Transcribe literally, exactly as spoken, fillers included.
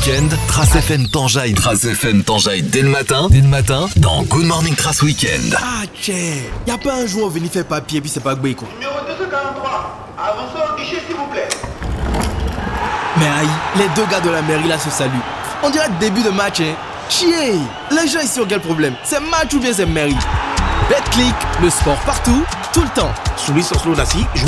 week-end, Trace F M t'enjaille. Trace F M t'enjaille dès le matin. Dès le matin, dans Good Morning Trace Weekend. Ah, tchè, y'a pas un joueur venu faire papier puis c'est pas Gbé quoi. Numéro deux cent quarante-trois, avancez au guichet s'il vous plaît. Mais aïe, les deux gars de la mairie là se saluent. On dirait le début de match, hein. Chier, les gens ici ont quel problème? C'est match ou bien c'est mairie? BetClick, le sport partout, tout le temps. Souris sur Slow Nassi.